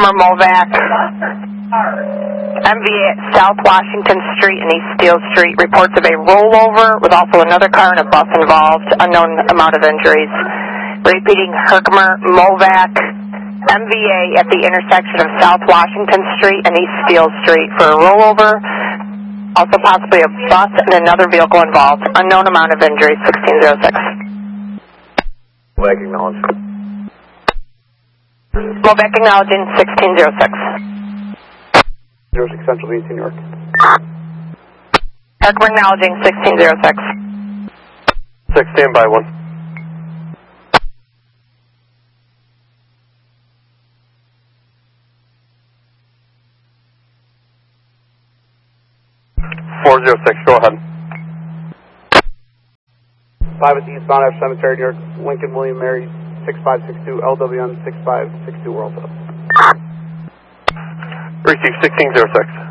Herkimer Movac, MVA at South Washington Street and East Steel Street. Reports of a rollover with also another car and a bus involved. Unknown amount of injuries. Repeating, Herkimer Movac, MVA at the intersection of South Washington Street and East Steel Street for a rollover. Also possibly a bus and another vehicle involved. Unknown amount of injuries, 1606. Movac acknowledged. Movac acknowledging, 1606. 06 Central Beach, New York. Herkimer acknowledging, 1606. 6, standby 1. Go ahead. 5 at the eastbound F Cemetery, New York. Lincoln William Mary 6562 LWN 6562 World. Receive 1606.